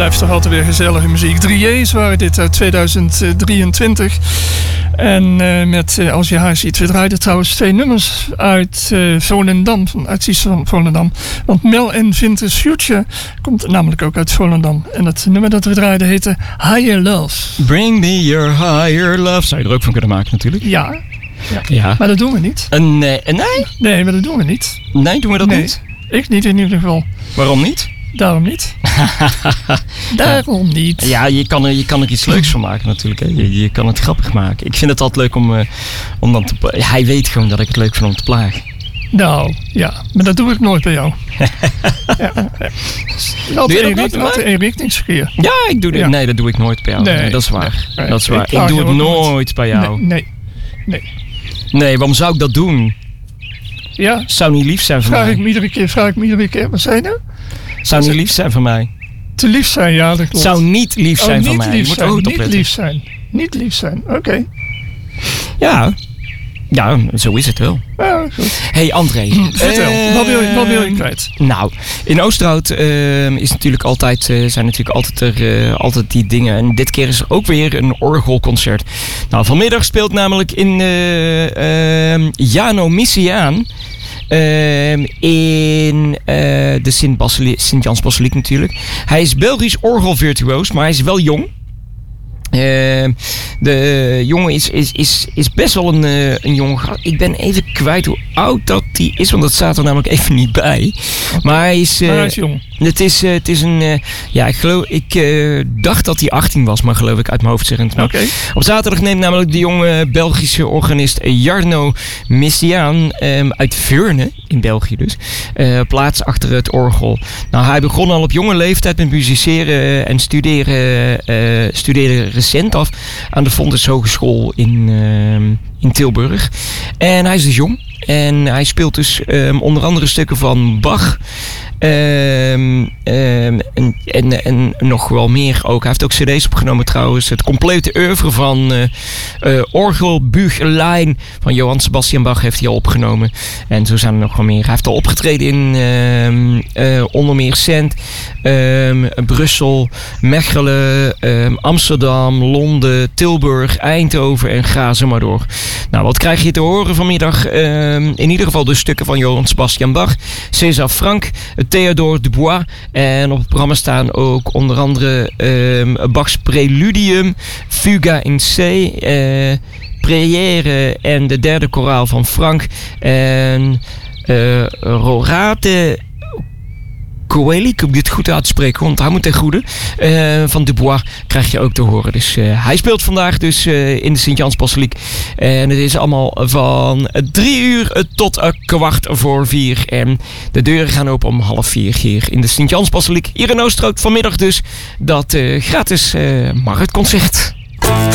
Blijft toch altijd weer gezellige muziek. 3J's waren dit uit 2023. En met Als je haar ziet. We draaiden trouwens 2 nummers uit Volendam. Van artiesten van Volendam. Want Mel en Vintage Future komt namelijk ook uit Volendam. En het nummer dat we draaiden heette Higher Love. Bring me your higher love. Zou je er ook van kunnen maken natuurlijk. Ja. Maar dat doen we niet. Nee? Nee, maar dat doen we niet. Nee, doen we dat niet? Ik niet in ieder geval. Waarom niet? Daarom niet. Daarom niet. Ja, je kan er iets leuks van maken natuurlijk. Hè. Je kan het grappig maken. Ik vind het altijd leuk om dan te... Hij weet gewoon dat ik het leuk vind om te plagen. Nou, ja. Maar dat doe ik nooit bij jou. Altijd één richtingsverkeer. Ja, ik doe dit. Ja. Nee, dat doe ik nooit bij jou. Nee, dat is waar. Nee, dat is waar. Ik doe het nooit bij jou. Nee, waarom zou ik dat doen? Ja. Zou niet lief zijn van mij. Vraag ik me iedere keer. Wat zei je nou? Zou niet lief zijn van mij. Te lief zijn, ja, dat klopt. Zou niet lief zijn van mij. Niet lief zijn. Oké. Ja, zo is het wel. Ja, goed. Hey André. Vertel, wat wil je kwijt? Nou, in Oosterhout is natuurlijk zijn altijd die dingen. En dit keer is er ook weer een orgelconcert. Nou, vanmiddag speelt namelijk in Jano Messiaan. In de Sint-Jans-Basiliek natuurlijk. Hij is Belgisch orgelvirtuoos, maar hij is wel jong. De jongen is best wel een jonge gast. Ik ben even kwijt hoe oud dat hij is, want dat staat er namelijk even niet bij. Maar hij is jong. Het is een... ik dacht dat hij 18 was, maar geloof ik uit mijn hoofd zeggend. Okay. Op zaterdag neemt namelijk de jonge Belgische organist Jarno Messiaan uit Veurne, in België dus, plaats achter het orgel. Nou, hij begon al op jonge leeftijd met musiceren en studeerde recent af aan de Fontys Hogeschool in Tilburg. En hij is dus jong. En hij speelt dus onder andere stukken van Bach. En nog wel meer ook. Hij heeft ook cd's opgenomen trouwens. Het complete oeuvre van Orgelbüchlein van Johann Sebastian Bach heeft hij al opgenomen. En zo zijn er nog wel meer. Hij heeft al opgetreden in onder meer Cent, Brussel, Mechelen, Amsterdam, Londen, Tilburg, Eindhoven en ga zo maar door. Nou, wat krijg je te horen vanmiddag? In ieder geval de stukken van Johann Sebastian Bach, César Franck, Théodore Dubois. En op het programma staan ook onder andere Bach's Preludium, Fuga in C, Prière en de derde koraal van Franck. En Rorate Coeli, ik heb dit goed uit te spreken, want hij moet ten goede. Van Dubois krijg je ook te horen. Dus hij speelt vandaag dus in de Sint-Jans-Basiliek. En het is allemaal van 3 uur tot 3:15. En de deuren gaan open om 3:30 hier in de Sint-Jans-Basiliek. Hier in Oosterhout vanmiddag dus dat gratis marktconcert.